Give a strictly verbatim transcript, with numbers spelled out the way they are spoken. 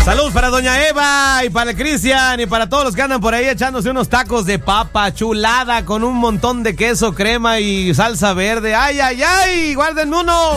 Saludos para doña Eva y para el Cristian y para todos los que andan por ahí echándose unos tacos de papa chulada con un montón de queso, crema y salsa verde. ¡Ay, ay, ay! ¡Guarden uno!